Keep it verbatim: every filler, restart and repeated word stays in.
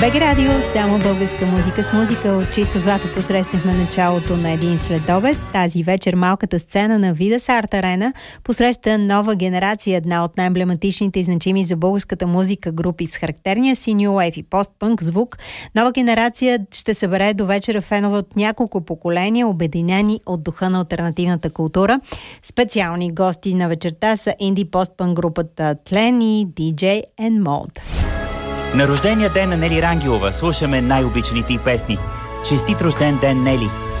БГ Радио, само българска музика с музика от чисто злато посрещнахме началото на един следобед. Тази вечер малката сцена на Видас Арт Арена посреща нова генерация, една от най-емблематичните и значими за българската музика групи с характерния си New Wave и пост-пънк звук. Нова генерация ще събере до вечера фенове от няколко поколения, обединени от духа на алтернативната култура. Специални гости на вечерта са инди пост-пънк групата Тлен и ди джей and Mode. На рождения ден на Нели Рангелова слушаме най-обичаните й песни. Честит рожден ден, Нели!